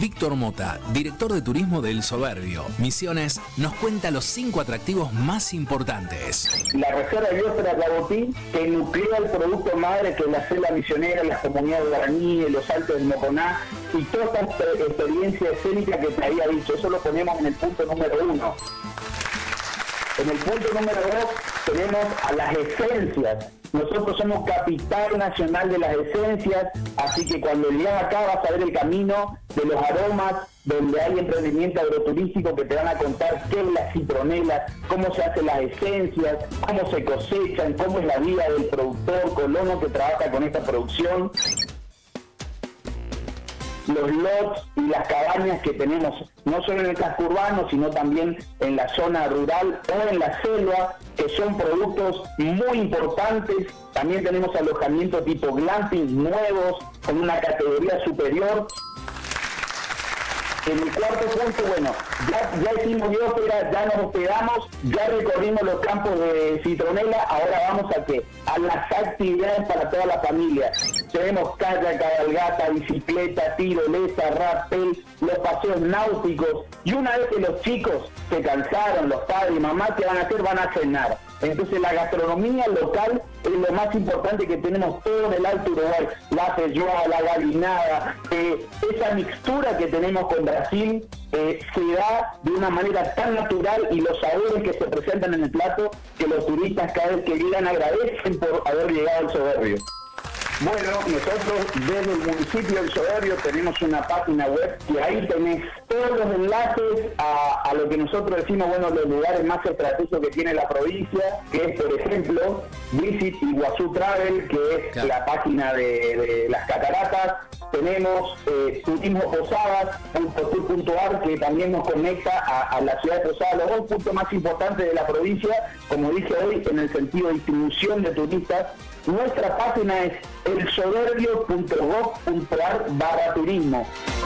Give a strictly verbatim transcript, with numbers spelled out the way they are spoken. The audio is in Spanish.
Víctor Mota, director de turismo del Soberbio, Misiones, nos cuenta los cinco atractivos más importantes. La Reserva de Biosfera Cabotí, que nuclea el producto madre que es la selva misionera, las comunidades guaraníes, los altos del Moconá y toda esta experiencia escénica que te había dicho. Eso lo ponemos en el punto número uno. En el punto número dos tenemos a las esencias. Nosotros somos capital nacional de las esencias, así que cuando llegas acá vas a ver el camino de los aromas, donde hay emprendimiento agroturístico que te van a contar qué es la citronela, cómo se hacen las esencias, cómo se cosechan, cómo es la vida del productor colono que trabaja con esta producción. Los lots y las cabañas que tenemos, no solo en el casco urbano, sino también en la zona rural o en la selva, que son productos muy importantes. También tenemos alojamientos tipo glamping nuevos, con una categoría superior. En el cuarto punto, bueno, ya, ya hicimos biosfera, ya nos hospedamos, ya recorrimos los campos de citronela, ahora vamos a qué? A las actividades para toda la familia. Tenemos kayak, cabalgata, bicicleta, tirolesa, rappel, los paseos náuticos, y una vez que los chicos se cansaron, los padres y mamás, ¿qué van a hacer? Van a cenar. Entonces la gastronomía local es lo más importante que tenemos todo en el Alto Uruguay. La feijoa, la galinada, eh, esa mixtura que tenemos con Brasil eh, se da de una manera tan natural, y los sabores que se presentan en el plato que los turistas cada vez que llegan agradecen por haber llegado al Soberbio. Bueno, nosotros desde el municipio del Soberbio tenemos una página web y ahí tenés todos los enlaces a, a lo que nosotros decimos, bueno, los lugares más estratégicos que tiene la provincia, que es, por ejemplo, Visit Iguazú Travel, que es claro. la página de, de las cataratas. Tenemos eh, turismo posadas punto tour punto ar, que también nos conecta a, a la ciudad de Posadas, los dos puntos más importantes de la provincia, como dije hoy, en el sentido de distribución de turistas. Nuestra página es el soberbio punto gov punto ar barra turismo.